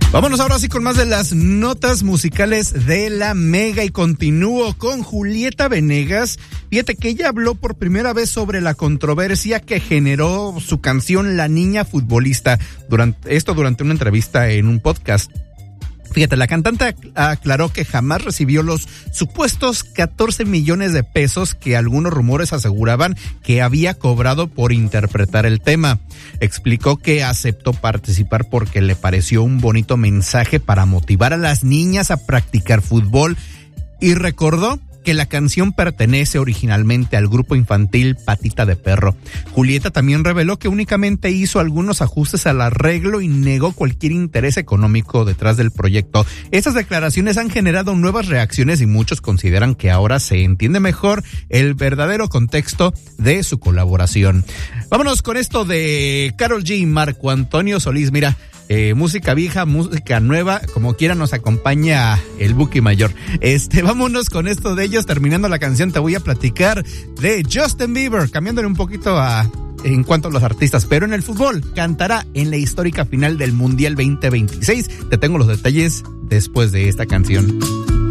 Vámonos ahora sí con más de las notas musicales de la Mega y continúo con Julieta Venegas. Fíjate que ella habló por primera vez sobre la controversia que generó su canción La Niña Futbolista, durante una entrevista en un podcast. Fíjate, la cantante aclaró que jamás recibió los supuestos 14 millones de pesos que algunos rumores aseguraban que había cobrado por interpretar el tema. Explicó que aceptó participar porque le pareció un bonito mensaje para motivar a las niñas a practicar fútbol y recordó que la canción pertenece originalmente al grupo infantil Patita de Perro. Julieta también reveló que únicamente hizo algunos ajustes al arreglo y negó cualquier interés económico detrás del proyecto. Estas declaraciones han generado nuevas reacciones y muchos consideran que ahora se entiende mejor el verdadero contexto de su colaboración. Vámonos con esto de Karol G y Marco Antonio Solís. Mira, música vieja, música nueva, como quiera nos acompaña el Buki Mayor. Vámonos con esto de ellos. Terminando la canción te voy a platicar de Justin Bieber, cambiándole un poquito en cuanto a los artistas, pero en el fútbol cantará en la histórica final del Mundial 2026. Te tengo los detalles después de esta canción.